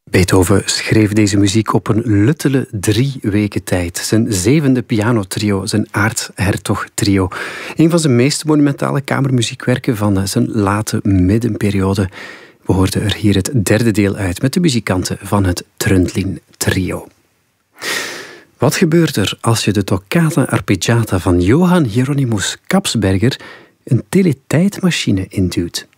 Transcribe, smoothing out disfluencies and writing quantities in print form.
Beethoven schreef deze muziek op een luttele 3 weken tijd. Zijn 7e pianotrio, zijn Aartshertog-trio. Een van zijn meest monumentale kamermuziekwerken van zijn late middenperiode. We hoorden er hier het 3e deel uit met de muzikanten van het Tröndlin-trio. Wat gebeurt er als je de toccata arpeggiata van Johann Hieronymus Kapsberger een teletijdmachine induwt?